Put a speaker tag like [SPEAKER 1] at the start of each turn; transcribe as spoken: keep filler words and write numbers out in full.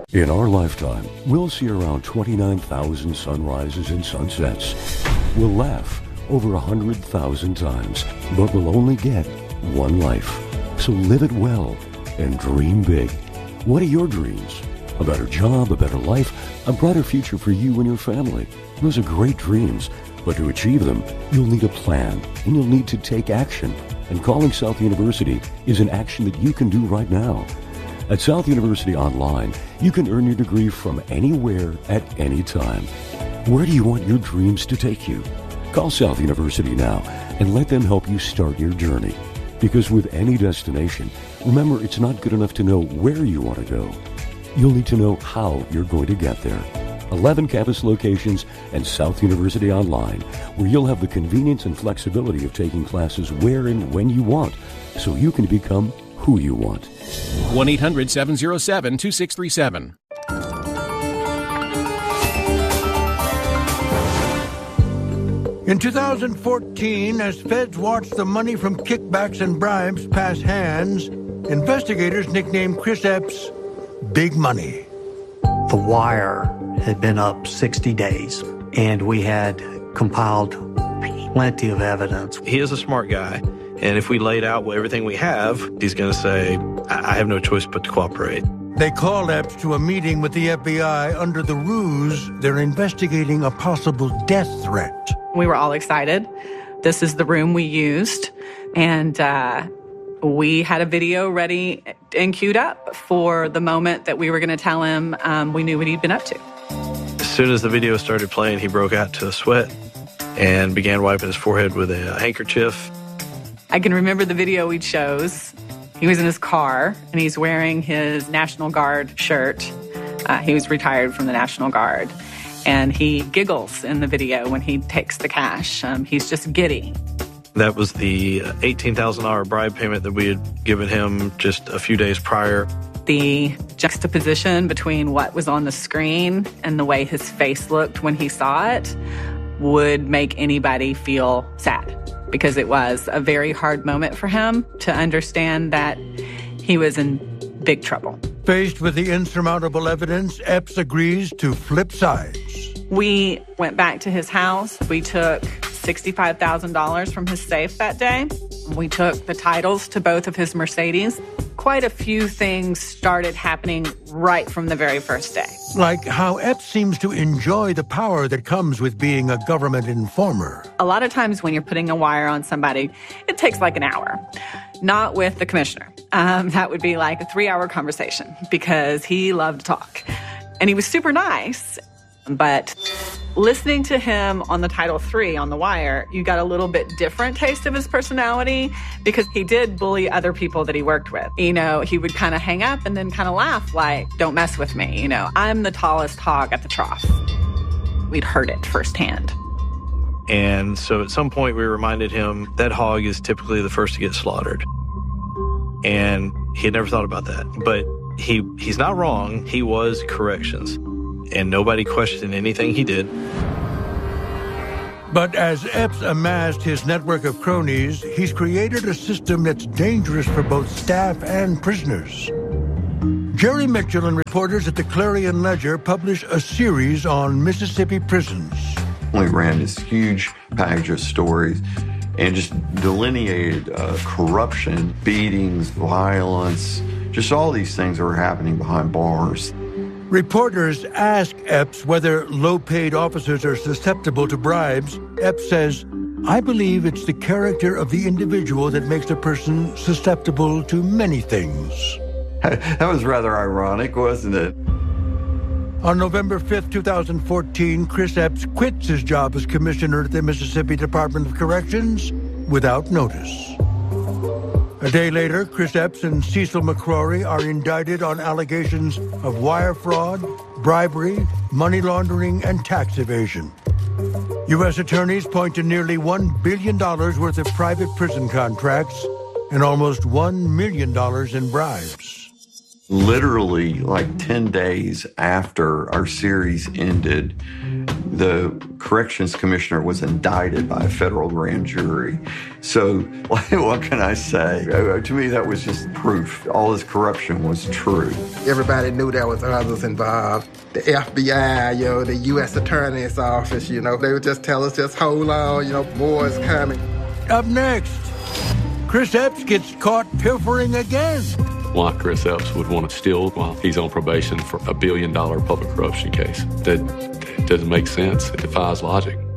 [SPEAKER 1] In our lifetime, we'll see around twenty-nine thousand sunrises and sunsets. We'll laugh over one hundred thousand times, but we'll only get one life. So live it well and dream big. What are your dreams? A better job, a better life, a brighter future for you and your family. Those are great dreams, but to achieve them, you'll need a plan and you'll need to take action. And calling South University is an action that you can do right now. At South University Online, you can earn your degree from anywhere at any time. Where do you want your dreams to take you? Call South University now and let them help you start your journey. Because with any destination, remember, it's not good enough to know where you want to go. You'll need to know how you're going to get there. eleven campus locations and South University Online, where you'll have the convenience and flexibility of taking classes where and when you want, so you can become who you want.
[SPEAKER 2] one eight hundred seven oh seven two six three seven.
[SPEAKER 3] In two thousand fourteen, as feds watched the money from kickbacks and bribes pass hands, investigators nicknamed Chris Epps Big Money.
[SPEAKER 4] The Wire had been up sixty days, and we had compiled plenty of evidence.
[SPEAKER 5] He is a smart guy, and if we laid out everything we have, he's going to say, I have no choice but to cooperate.
[SPEAKER 3] They called Epps to a meeting with the F B I under the ruse they're investigating a possible death threat.
[SPEAKER 6] We were all excited. This is the room we used, and uh, we had a video ready and queued up for the moment that we were going to tell him um, we knew what he'd been up to.
[SPEAKER 5] As soon as the video started playing, he broke out to a sweat and began wiping his forehead with a handkerchief.
[SPEAKER 6] I can remember the video we chose. He was in his car, and he's wearing his National Guard shirt. Uh, he was retired from the National Guard. And he giggles in the video when he takes the cash. Um, he's just giddy.
[SPEAKER 5] That was the eighteen thousand dollars bribe payment that we had given him just a few days prior.
[SPEAKER 6] The juxtaposition between what was on the screen and the way his face looked when he saw it would make anybody feel sad, because it was a very hard moment for him to understand that he was in big trouble.
[SPEAKER 3] Faced with the insurmountable evidence, Epps agrees to flip sides.
[SPEAKER 6] We went back to his house. We took sixty-five thousand dollars from his safe that day. We took the titles to both of his Mercedes. Quite a few things started happening right from the very first day.
[SPEAKER 3] Like how Epps seems to enjoy the power that comes with being a government informer.
[SPEAKER 6] A lot of times when you're putting a wire on somebody, it takes like an hour. Not with the commissioner. Um, that would be like a three-hour conversation because he loved to talk. And he was super nice. But listening to him on the Title three on The Wire, you got a little bit different taste of his personality because he did bully other people that he worked with. You know, he would kind of hang up and then kind of laugh like, don't mess with me. You know, I'm the tallest hog at the trough. We'd heard it firsthand.
[SPEAKER 5] And so at some point we reminded him that hog is typically the first to get slaughtered. And he had never thought about that. But he he's not wrong. He was corrections. And nobody questioned anything he did.
[SPEAKER 3] But as Epps amassed his network of cronies, he's created a system that's dangerous for both staff and prisoners. Jerry Mitchell and reporters at the Clarion Ledger published a series on Mississippi prisons.
[SPEAKER 7] We ran this huge package of stories and just delineated uh, corruption, beatings, violence, just all these things that were happening behind bars.
[SPEAKER 3] Reporters ask Epps whether low-paid officers are susceptible to bribes. Epps says, I believe it's the character of the individual that makes a person susceptible to many things.
[SPEAKER 7] That was rather ironic, wasn't it?
[SPEAKER 3] On November fifth, two thousand fourteen, Chris Epps quits his job as commissioner at the Mississippi Department of Corrections without notice. A day later, Chris Epps and Cecil McCrory are indicted on allegations of wire fraud, bribery, money laundering, and tax evasion. U S attorneys point to nearly one billion dollars worth of private prison contracts and almost one million dollars in bribes.
[SPEAKER 7] Literally, like ten days after our series ended, the corrections commissioner was indicted by a federal grand jury. So what can I say? To me, that was just proof. All this corruption was true.
[SPEAKER 8] Everybody knew there was others involved. The F B I, you know, the U S Attorney's Office, you know, they would just tell us, just hold on, you know, more is coming.
[SPEAKER 3] Up next, Chris Epps gets caught pilfering again.
[SPEAKER 9] Why Chris Epps would want to steal while he's on probation for a billion dollar public corruption case. That doesn't make sense. It defies logic.